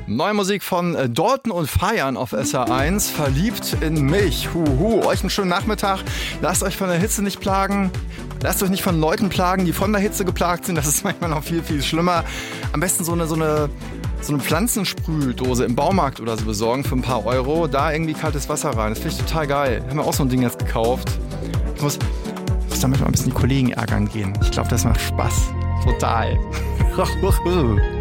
Neue Musik von Dalton und Feiern auf SR1. Verliebt in mich. Euch einen schönen Nachmittag. Lasst euch von der Hitze nicht plagen. Lasst euch nicht von Leuten plagen, die von der Hitze geplagt sind. Das ist manchmal noch viel, viel schlimmer. Am besten so eine Pflanzensprühdose im Baumarkt oder so besorgen für ein paar Euro. Da irgendwie kaltes Wasser rein. Das finde ich total geil. Haben wir auch so ein Ding jetzt gekauft. Ich muss damit mal ein bisschen die Kollegen ärgern gehen. Ich glaube, das macht Spaß. Total.